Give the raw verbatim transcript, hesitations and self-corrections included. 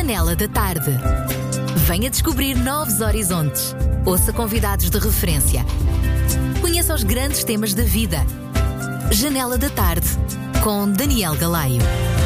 Janela da Tarde. Venha descobrir novos horizontes. Ouça convidados de referência. Conheça os grandes temas da vida. Janela da Tarde, com Daniel Galaio.